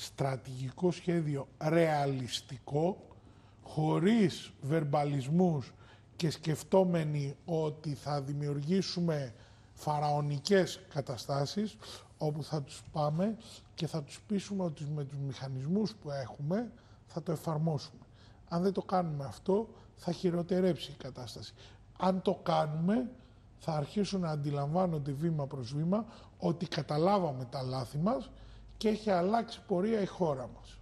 στρατηγικό σχέδιο ρεαλιστικό, χωρίς βερμπαλισμούς και σκεφτόμενοι ότι θα δημιουργήσουμε φαραωνικές καταστάσεις, όπου θα τους πάμε και θα τους πείσουμε ότι με τους μηχανισμούς που έχουμε θα το εφαρμόσουμε. Αν δεν το κάνουμε αυτό, θα χειροτερέψει η κατάσταση. Αν το κάνουμε, θα αρχίσουν να αντιλαμβάνονται βήμα προς βήμα ότι καταλάβαμε τα λάθη μας και έχει αλλάξει πορεία η χώρα μας.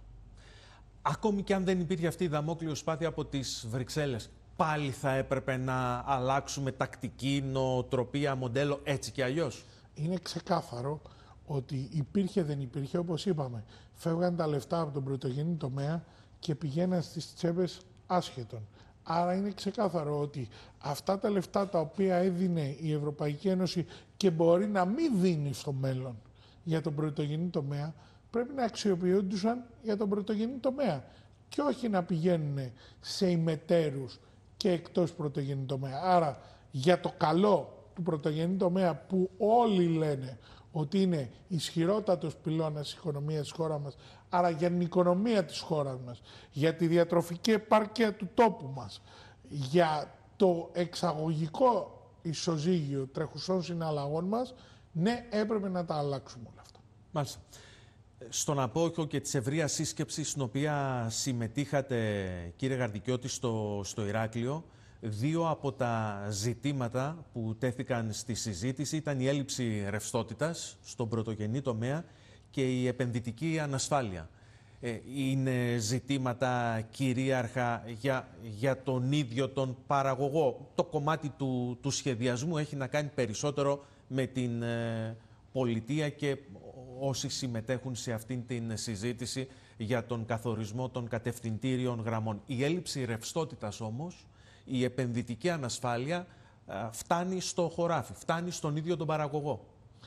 Ακόμη και αν δεν υπήρχε αυτή η δαμόκλειο σπάθη από τις Βρυξέλλες, πάλι θα έπρεπε να αλλάξουμε τακτική, νοοτροπία, μοντέλο, έτσι και αλλιώς? Είναι ξεκάθαρο ότι υπήρχε δεν υπήρχε, όπως είπαμε, φεύγαν τα λεφτά από τον πρωτογενή τομέα και πηγαίναν στις τσέπες άσχετων. Άρα είναι ξεκάθαρο ότι αυτά τα λεφτά τα οποία έδινε η Ευρωπαϊκή Ένωση και μπορεί να μην δίνει στο μέλλον για τον πρωτογενή τομέα, πρέπει να αξιοποιούντουσαν για τον πρωτογενή τομέα και όχι να πηγαίνουν σε ημετέρους και εκτός πρωτογενή τομέα. Άρα για το καλό του πρωτογενή τομέα, που όλοι λένε ότι είναι ισχυρότατος πυλώνας της οικονομίας της χώρας μας, άρα για την οικονομία της χώρας μας, για τη διατροφική επάρκεια του τόπου μας, για το εξαγωγικό ισοζύγιο τρεχουσών συναλλαγών μας, ναι, έπρεπε να τα αλλάξουμε όλα αυτά. Μάλιστα. Στον απόϊχο και της ευρείας σύσκεψης στην οποία συμμετείχατε, κύριε Γαρδικιώτη, στο Ηράκλειο, δύο από τα ζητήματα που τέθηκαν στη συζήτηση ήταν η έλλειψη ρευστότητας στον πρωτογενή τομέα και η επενδυτική ανασφάλεια. Είναι ζητήματα κυρίαρχα για τον ίδιο τον παραγωγό. Το κομμάτι του σχεδιασμού έχει να κάνει περισσότερο με την πολιτεία και όσοι συμμετέχουν σε αυτήν την συζήτηση για τον καθορισμό των κατευθυντήριων γραμμών. Η έλλειψη ρευστότητας όμως, η επενδυτική ανασφάλεια φτάνει στο χωράφι, φτάνει στον ίδιο τον παραγωγό.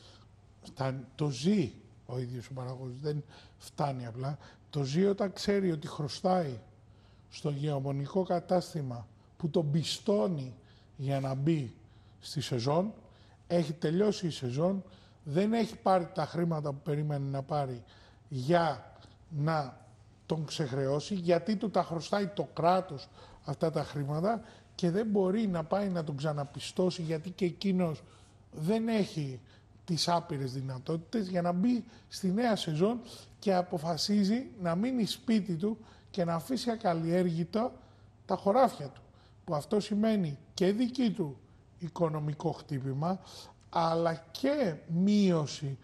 Το ζει ο ίδιος ο παραγωγός, δεν φτάνει απλά. Το ζει όταν ξέρει ότι χρωστάει στο γεωμονικό κατάστημα που τον πιστώνει για να μπει στη σεζόν, έχει τελειώσει η σεζόν, δεν έχει πάρει τα χρήματα που περίμενε να πάρει για να τον ξεχρεώσει, γιατί του τα χρωστάει το κράτος αυτά τα χρήματα και δεν μπορεί να πάει να τον ξαναπιστώσει, γιατί και εκείνος δεν έχει τις άπειρες δυνατότητες για να μπει στη νέα σεζόν και αποφασίζει να μείνει σπίτι του και να αφήσει ακαλλιέργητα τα χωράφια του, που αυτό σημαίνει και δική του οικονομικό χτύπημα, αλλά και μείωση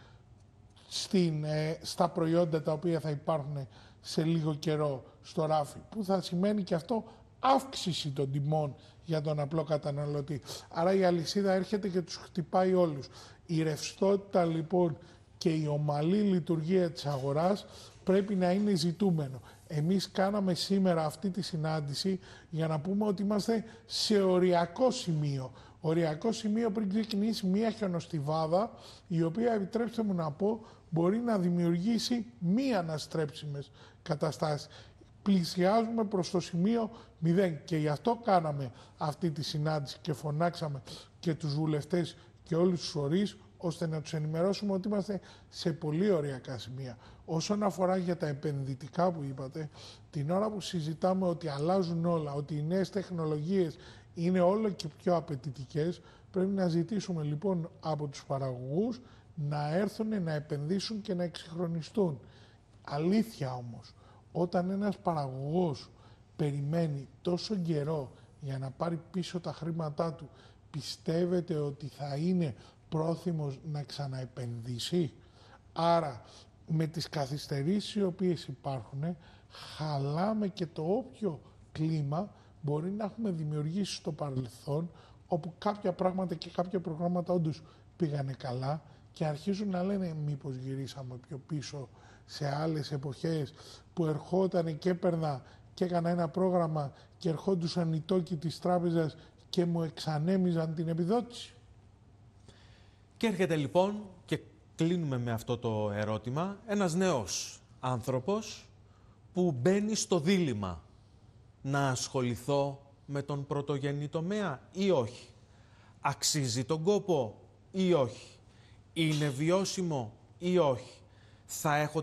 στα προϊόντα τα οποία θα υπάρχουν σε λίγο καιρό στο ράφι, που θα σημαίνει και αυτό αύξηση των τιμών για τον απλό καταναλωτή. Άρα η αλυσίδα έρχεται και τους χτυπάει όλους. Η ρευστότητα λοιπόν και η ομαλή λειτουργία της αγοράς πρέπει να είναι ζητούμενο. Εμείς κάναμε σήμερα αυτή τη συνάντηση για να πούμε ότι είμαστε σε οριακό σημείο. Οριακό σημείο πριν ξεκινήσει μια χιονοστιβάδα, η οποία, επιτρέψτε μου να πω, μπορεί να δημιουργήσει μη αναστρέψιμες καταστάσεις. Πλησιάζουμε προς το σημείο 0 και γι' αυτό κάναμε αυτή τη συνάντηση και φωνάξαμε και τους βουλευτές και όλους τους φορείς, ώστε να τους ενημερώσουμε ότι είμαστε σε πολύ οριακά σημεία. Όσον αφορά για τα επενδυτικά που είπατε, την ώρα που συζητάμε ότι αλλάζουν όλα, ότι οι νέες τεχνολογίες είναι όλο και πιο απαιτητικές, πρέπει να ζητήσουμε λοιπόν από τους παραγωγούς να έρθουν να επενδύσουν και να εξυγχρονιστούν. Αλήθεια όμως, όταν ένας παραγωγός περιμένει τόσο καιρό για να πάρει πίσω τα χρήματά του, πιστεύετε ότι θα είναι πρόθυμος να ξαναεπενδύσει? Άρα με τις καθυστερήσεις οι οποίες υπάρχουν, χαλάμε και το όποιο κλίμα μπορεί να έχουμε δημιουργήσει στο παρελθόν, όπου κάποια πράγματα και κάποια προγράμματα όντως πήγανε καλά και αρχίζουν να λένε μήπως γυρίσαμε πιο πίσω σε άλλες εποχές που ερχόταν και έπαιρνα και έκανα ένα πρόγραμμα και ερχόντουσαν οι τόκοι της τράπεζας και μου εξανέμιζαν την επιδότηση. Και έρχεται λοιπόν, και κλείνουμε με αυτό το ερώτημα, ένας νέος άνθρωπος που μπαίνει στο δίλημμα να ασχοληθώ με τον πρωτογενή τομέα ή όχι. Αξίζει τον κόπο ή όχι. Είναι βιώσιμο ή όχι. Θα έχω